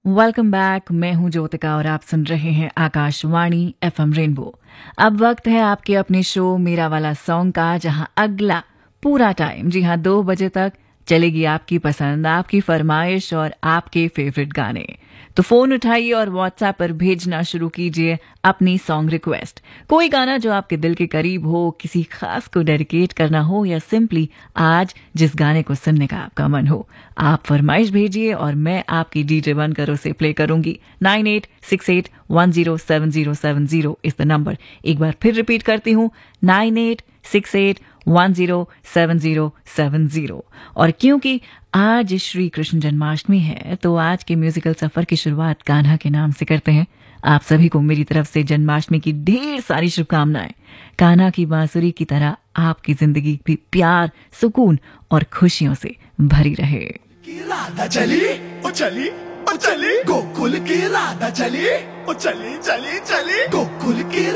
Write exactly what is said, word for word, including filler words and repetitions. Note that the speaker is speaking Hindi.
Welcome back. मैं हूं ज्योतिका और आप सुन रहे हैं आकाशवाणी एफएम रेनबो। अब वक्त है आपके अपने शो मेरा वाला सॉन्ग का, जहां अगला पूरा टाइम, जी हां, दो बजे तक चलेगी आपकी पसंद, आपकी फरमाइश और आपके फेवरेट गाने। तो फोन उठाइए और व्हाट्सएप पर भेजना शुरू कीजिए अपनी सॉन्ग रिक्वेस्ट। कोई गाना जो आपके दिल के करीब हो, किसी खास को डेडिकेट करना हो, या सिंपली आज जिस गाने को सुनने का आपका मन हो, आप फरमाइश भेजिए और मैं आपकी डीजे बनकर उसे प्ले करूंगी। Nine eight six eight one zero seven zero seven zero is the number. एक बार फिर रिपीट करती हूँ, nine eight six eight one zero seven zero seven zero. और क्योंकि आज श्री कृष्ण जन्माष्टमी है, तो आज के म्यूजिकल सफर की शुरुआत कान्हा के नाम से करते हैं। आप सभी को मेरी तरफ से जन्माष्टमी की ढेर सारी शुभकामनाएं। कान्हा की बांसुरी की तरह आपकी जिंदगी भी प्यार, सुकून और खुशियों से भरी रहे। की राधा चली ओ चली ओ चली गोकुल की राधा चली ओ चली चली चली गोकुल की